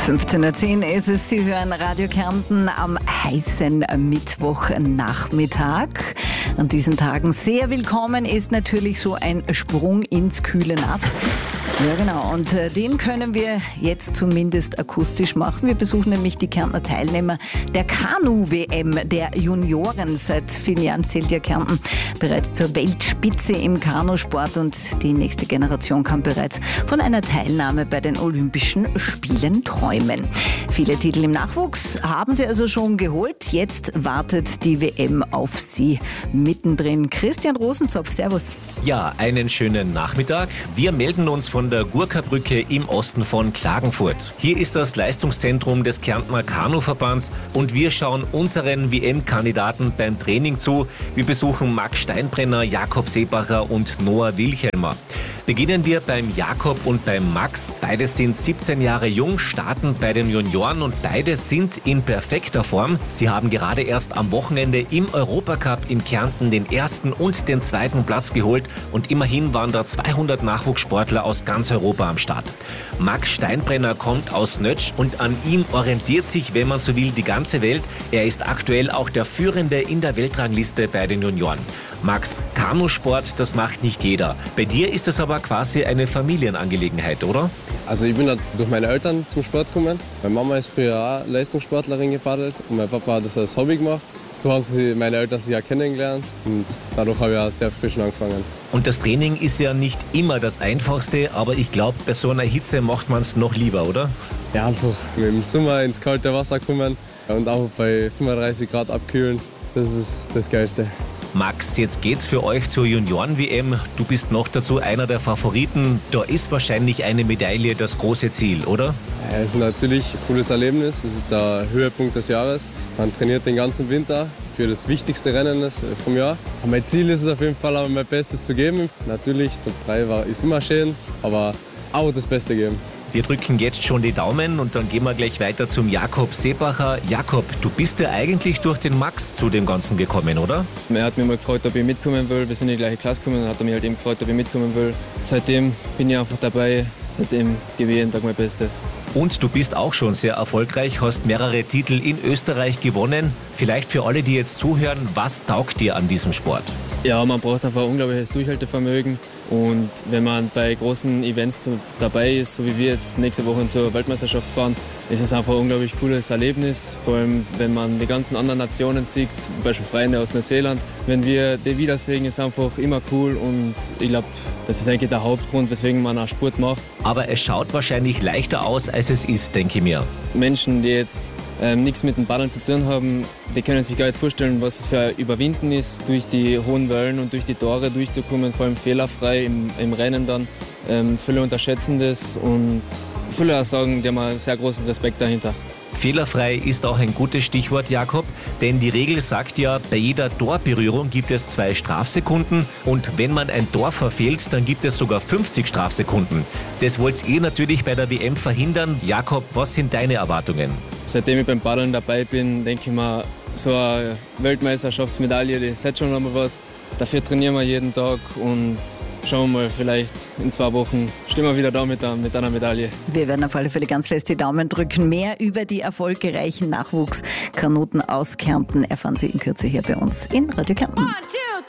15:10 Uhr ist es. Sie hören Radio Kärnten am heißen Mittwochnachmittag. An diesen Tagen sehr willkommen ist natürlich so ein Sprung ins kühle Nass. Ja genau, und den können wir jetzt zumindest akustisch machen. Wir besuchen nämlich die Kärntner Teilnehmer der Kanu-WM der Junioren. Seit vielen Jahren zählt ja Kärnten bereits zur Weltspitze im Kanusport und die nächste Generation kann bereits von einer Teilnahme bei den Olympischen Spielen träumen. Viele Titel im Nachwuchs haben sie also schon geholt. Jetzt wartet die WM auf sie mittendrin. Christian Rosenzopf, servus. Ja, einen schönen Nachmittag. Wir melden uns von der Gurka-Brücke im Osten von Klagenfurt. Hier ist das Leistungszentrum des Kärntner Kanuverbands und wir schauen unseren WM-Kandidaten beim Training zu. Wir besuchen Max Steinbrenner, Jakob Seebacher und Noah Wilchelmer. Beginnen wir beim Jakob und beim Max. Beide sind 17 Jahre jung, starten bei den Junioren und beide sind in perfekter Form. Sie haben gerade erst am Wochenende im Europacup in Kärnten den ersten und den zweiten Platz geholt und immerhin waren da 200 Nachwuchssportler aus ganz Europa am Start. Max Steinbrenner kommt aus Nötsch und an ihm orientiert sich, wenn man so will, die ganze Welt. Er ist aktuell auch der Führende in der Weltrangliste bei den Junioren. Max, Kanusport, das macht nicht jeder. Bei dir ist es aber quasi eine Familienangelegenheit, oder? Also ich bin da durch meine Eltern zum Sport gekommen. Meine Mama ist früher auch Leistungssportlerin gepaddelt und mein Papa hat das als Hobby gemacht. So haben meine Eltern sich auch kennengelernt und dadurch habe ich auch sehr früh schon angefangen. Und das Training ist ja nicht immer das Einfachste, aber ich glaube, bei so einer Hitze macht man es noch lieber, oder? Ja, einfach im Sommer ins kalte Wasser kommen und auch bei 35 Grad abkühlen, das ist das Geilste. Max, jetzt geht's für euch zur Junioren-WM. Du bist noch dazu einer der Favoriten. Da ist wahrscheinlich eine Medaille das große Ziel, oder? Ja, es ist natürlich ein cooles Erlebnis. Es ist der Höhepunkt des Jahres. Man trainiert den ganzen Winter für das wichtigste Rennen vom Jahr. Mein Ziel ist es auf jeden Fall, mein Bestes zu geben. Natürlich, Top 3 ist immer schön, aber auch das Beste geben. Wir drücken jetzt schon die Daumen und dann gehen wir gleich weiter zum Jakob Seebacher. Jakob, du bist ja eigentlich durch den Max zu dem Ganzen gekommen, oder? Er hat mich mal gefragt, ob ich mitkommen will. Wir sind in die gleiche Klasse gekommen und hat mich halt eben gefragt, ob ich mitkommen will. Seitdem bin ich einfach dabei. Seitdem gebe ich jeden Tag mein Bestes. Und du bist auch schon sehr erfolgreich, hast mehrere Titel in Österreich gewonnen. Vielleicht für alle, die jetzt zuhören, was taugt dir an diesem Sport? Ja, man braucht einfach ein unglaubliches Durchhaltevermögen. Und wenn man bei großen Events dabei ist, so wie wir jetzt nächste Woche zur Weltmeisterschaft fahren, ist es einfach ein unglaublich cooles Erlebnis. Vor allem, wenn man die ganzen anderen Nationen sieht, zum Beispiel Freunde aus Neuseeland. Wenn wir die wiedersehen, ist einfach immer cool und ich glaube, das ist eigentlich der Hauptgrund, weswegen man auch Sport macht. Aber es schaut wahrscheinlich leichter aus, als es ist, denke ich mir. Menschen, die jetzt nichts mit dem Paddeln zu tun haben, die können sich gar nicht vorstellen, was es für ein Überwinden ist, durch die hohen Wellen und durch die Tore durchzukommen, vor allem fehlerfrei im Rennen dann. Viele unterschätzen das und viele auch sagen, die haben einen sehr großen Respekt dahinter. Fehlerfrei ist auch ein gutes Stichwort, Jakob, denn die Regel sagt ja, bei jeder Torberührung gibt es 2 Strafsekunden und wenn man ein Tor verfehlt, dann gibt es sogar 50 Strafsekunden. Das wollt ihr natürlich bei der WM verhindern. Jakob, was sind deine Erwartungen? Seitdem ich beim Paddeln dabei bin, denke ich mir, so eine Weltmeisterschaftsmedaille, das ist jetzt schon einmal was. Dafür trainieren wir jeden Tag und schauen wir mal, vielleicht in 2 Wochen stehen wir wieder da mit einer Medaille. Wir werden auf alle Fälle ganz fest die Daumen drücken. Mehr über die erfolgreichen Nachwuchskanoten aus Kärnten erfahren Sie in Kürze hier bei uns in Radio Kärnten.